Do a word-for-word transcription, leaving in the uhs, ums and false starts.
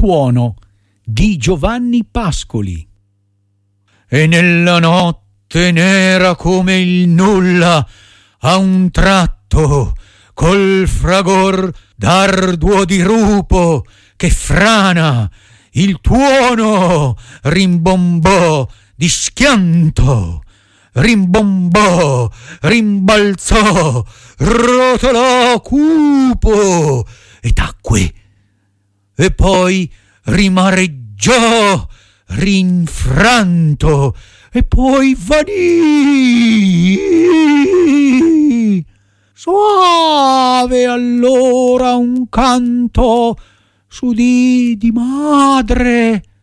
tuono di Giovanni Pascoli. E nella notte nera come il nulla, a un tratto, col fragor d'arduo dirupo che frana, il tuono rimbombò di schianto, rimbombò, rimbalzò, rotolò cupo e tacque, e poi rimareggiò rinfranto, e poi vanì. Soave allora un canto s'udì di madre